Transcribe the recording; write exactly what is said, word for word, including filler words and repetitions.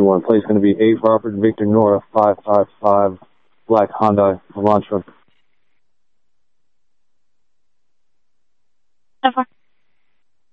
one. Place going to be eight Robert Victor Nora five five five Black Honda Elantra. Over.